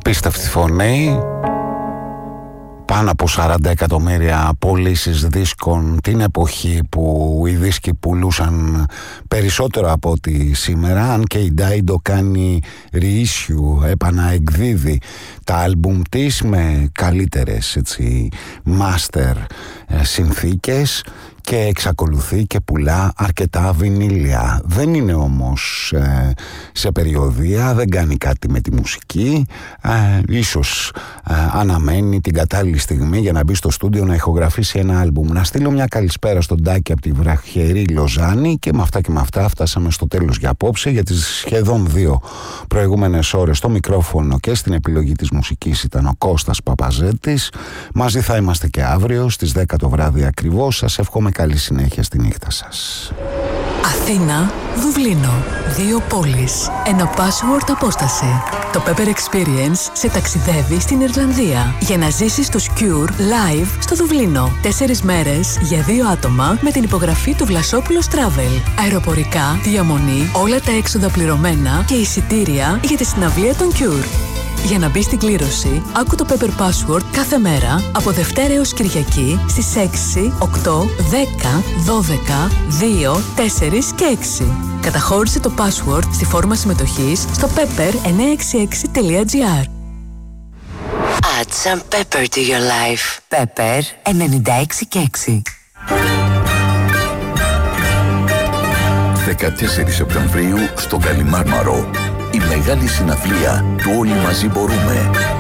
Απίστευτη φωνή. Πάνω από 40 εκατομμύρια πωλήσεις δίσκων την εποχή που οι δίσκοι πουλούσαν περισσότερο από ό,τι σήμερα. Αν και η Dido κάνει reissue, επαναεκδίδει τα άλμπουμ της με καλύτερες master συνθήκες και εξακολουθεί και πουλά αρκετά βινίλια. Δεν είναι όμως σε περιοδεία, δεν κάνει κάτι με τη μουσική, ίσως αναμένει την κατάλληλη στιγμή για να μπει στο στούντιο να ηχογραφήσει ένα άλμπουμ. Να στείλω μια καλησπέρα στον Τάκη από τη βραχερή Λοζάνη και με αυτά φτάσαμε στο τέλος για απόψε. Για τις σχεδόν 2 προηγούμενες ώρες στο μικρόφωνο και στην επιλογή της μουσικής ήταν ο Κώστας Παπαζέτης. Μαζί θα είμαστε και αύριο στις 10 το βράδυ ακριβώς. Σας εύχομαι καλή συνέχεια στη νύχτα σας. Αθήνα, Δουβλίνο. 2 πόλεις. Ένα password απόσταση. Το Pepper Experience σε ταξιδεύει στην Ιρλανδία για να ζήσεις το Cure live στο Δουβλίνο. 4 μέρες για 2 άτομα με την υπογραφή του Βλασόπουλος Travel. Αεροπορικά, διαμονή, όλα τα έξοδα πληρωμένα και εισιτήρια για τη συναυλία των Cure. Για να μπει στην κλήρωση, άκου το Pepper Password κάθε μέρα από Δευτέρα έως Κυριακή στις 6, 8, 10, 12, 2, 4 και 6. Καταχώρησε το password στη φόρμα συμμετοχής στο pepper966.gr. Add some pepper to your life. Pepper 96 και 6. 14 Σεπτεμβρίου στο Καλιμάρμαρο. Η μεγάλη συναυλία του Όλοι Μαζί Μπορούμε.